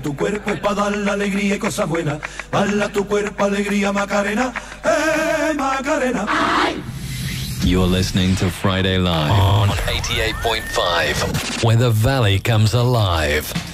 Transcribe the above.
Tu cuerpo es para dar la alegría y cosas buenas. Bala tu cuerpo, alegría, Macarena. Macarena. You're listening to Friday Live on 88.5, where the Valley comes alive.